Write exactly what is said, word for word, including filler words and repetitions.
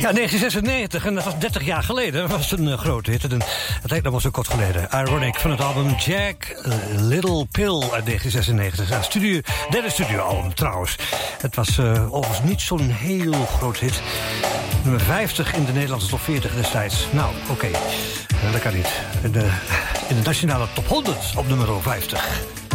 Ja, negentien zesennegentig, en dat was dertig jaar geleden. Dat was een uh, grote hit. En het lijkt nog wel zo kort geleden. Ironic van het album Jack Little Pill uit negentien zesennegentig. Ja, studio, derde studioalbum trouwens. Het was uh, overigens niet zo'n heel groot hit. Nummer vijftig in de Nederlandse top veertig destijds. Nou, oké. Okay. Uh, dat kan niet. In de, in de nationale top honderd op nummer vijftig.